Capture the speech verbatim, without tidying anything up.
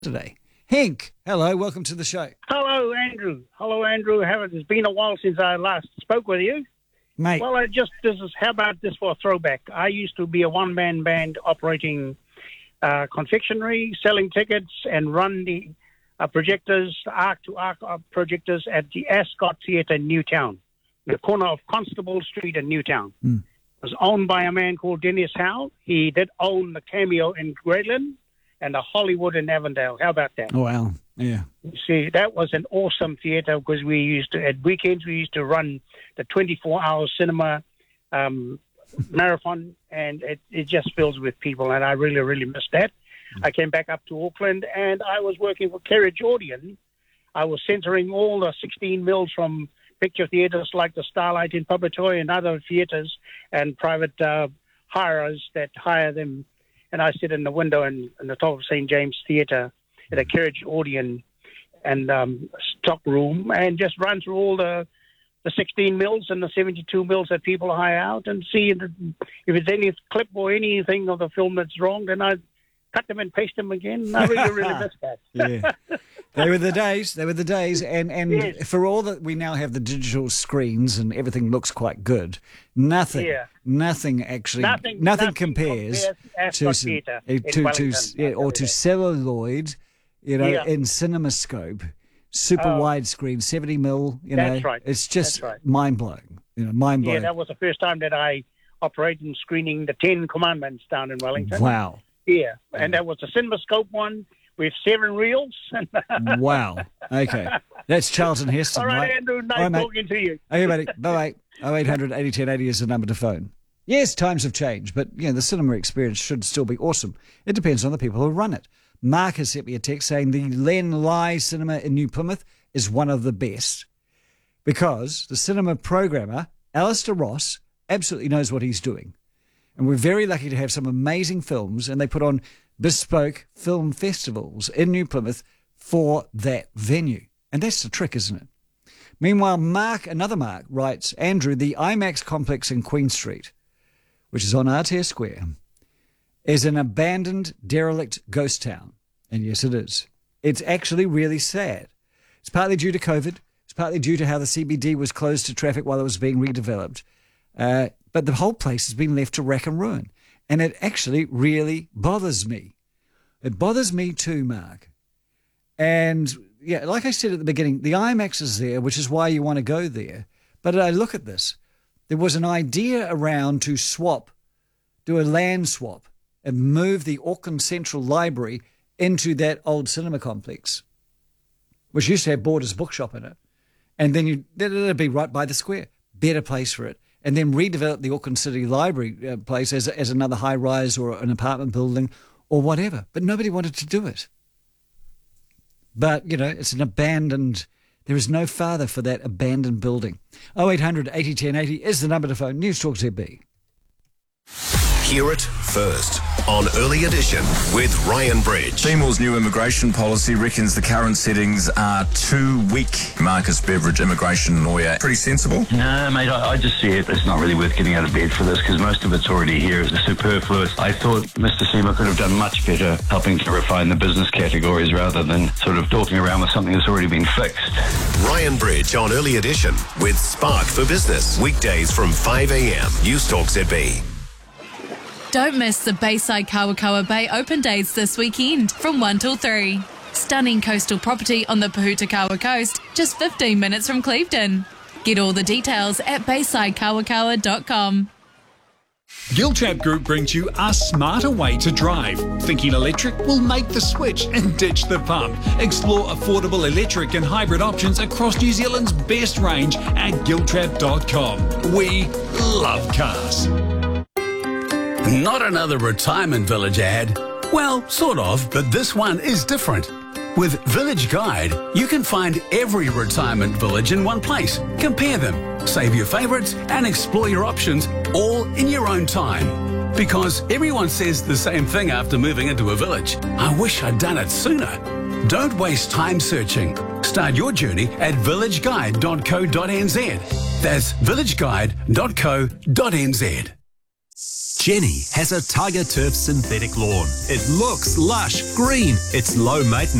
Today. Henk, hello, welcome to the show. Hello, Andrew. Hello, Andrew. Have it- It's been a while since I last spoke with you. Mate, Well, I just this is how about this for a throwback? I used to be a one-man band operating uh, confectionery, selling tickets, and run the uh, projectors, arc-to-arc uh, projectors at the Ascot Theatre in Newtown, the corner of Constable Street in Newtown. Mm. It was owned by a man called Dennis Howe. He did own the Cameo in Grayland and the Hollywood in Avondale. How about that? oh wow, yeah. You see, that was an awesome theatre because we used to, at weekends, we used to run the twenty-four hour cinema um, marathon, and it, it just fills with people, and I really, really missed that. I came back up to Auckland, and I was working for Kerry Jordan. I was censoring all the sixteen mils from picture theatres like the Starlight in Papatoy and other theatres and private uh, hirers that hire them. And I sit in the window in, in the top of Saint James Theatre at a carriage audience and um, stock room and just run through all the the sixteen mils and the seventy-two mils that people hire out and see if there's any clip or anything of the film that's wrong, then I cut them and paste them again. I really, really miss that. Yeah. They were the days, they were the days, and, and Yes. for all that we now have the digital screens and everything looks quite good, nothing, Yeah. nothing actually, Nothing- nothing, nothing compares, compares to, Ascot some- Theatre eh, in to, to, Wellington, yeah, I'll or tell to you that. celluloid, you know, Yeah. in CinemaScope, super Oh. widescreen, seventy mil, you That's know, right. it's just That's right. mind-blowing, you know, mind-blowing. Yeah, that was the first time that I operated in screening the Ten Commandments down in Wellington. Wow. Yeah, and that was the CinemaScope one with seven reels. Wow. Okay. That's Charlton Heston, All right, right? Andrew, nice All right, mate. talking to you. Okay, buddy. Bye-bye. oh eight hundred eighty ten eighty is the number to phone. Yes, times have changed, but you know, the cinema experience should still be awesome. It depends on the people who run it. Mark has sent me a text saying the Len Lai Cinema in New Plymouth is one of the best because the cinema programmer, Alistair Ross, absolutely knows what he's doing. And we're very lucky to have some amazing films, and they put on bespoke film festivals in New Plymouth for that venue. And that's the trick, isn't it? Meanwhile, Mark, another Mark, writes, Andrew, the IMAX complex in Queen Street, which is on Aotea Square, is an abandoned, derelict ghost town. And yes, it is. It's actually really sad. It's partly due to COVID. It's partly due to how the C B D was closed to traffic while it was being redeveloped. Uh, but the whole place has been left to rack and ruin. And it actually really bothers me. It bothers me too, Mark. And yeah, like I said at the beginning, the IMAX is there, which is why you want to go there. But I look at this. There was an idea around to swap, do a land swap, and move the Auckland Central Library into that old cinema complex, which used to have Borders Bookshop in it. And then you, it'd be right by the square. Better place for it. And then redevelop the Auckland City Library uh, place as, as another high-rise or an apartment building or whatever. But nobody wanted to do it. But, you know, it's an abandoned... There is no father for that abandoned building. oh eight hundred eighty ten eighty is the number to phone. News Talk Z B. Hear it first on Early Edition with Ryan Bridge. Seymour's new immigration policy reckons the current settings are too weak. Marcus Beveridge, immigration lawyer. Pretty sensible? No, mate, I, I just see it. It's not really worth getting out of bed for this because most of it's already here. It's superfluous. I thought Mister Seymour could have done much better helping to refine the business categories rather than sort of talking around with something that's already been fixed. Ryan Bridge on Early Edition with Spark for Business. Weekdays from five a.m. News Talk Z B. Don't miss the Bayside Kawakawa Bay open days this weekend from one till three. Stunning coastal property on the Pahutakawa coast, just fifteen minutes from Clevedon. Get all the details at bayside kawakawa dot com. Giltrap Group brings you a smarter way to drive. Thinking electric? Will make the switch and ditch the pump. Explore affordable electric and hybrid options across New Zealand's best range at giltrap dot com. We love cars. Not another retirement village ad. Well, sort of, but this one is different. With Village Guide, you can find every retirement village in one place. Compare them, save your favourites, and explore your options all in your own time. Because everyone says the same thing after moving into a village. I wish I'd done it sooner. Don't waste time searching. Start your journey at village guide dot co dot n z. That's village guide dot co dot n z. Jenny has a Tiger Turf synthetic lawn. It looks lush, green. It's low maintenance.